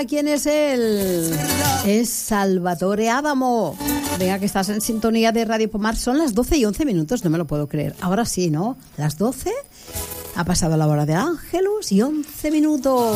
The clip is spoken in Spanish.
¿quién es él? Es Salvatore Adamo. Venga, que estás en sintonía de Radio Pomar. Son las 12 y 11 minutos, no me lo puedo creer. Ahora sí, ¿no? Las 12, ha pasado la hora de Ángelus y 11 minutos.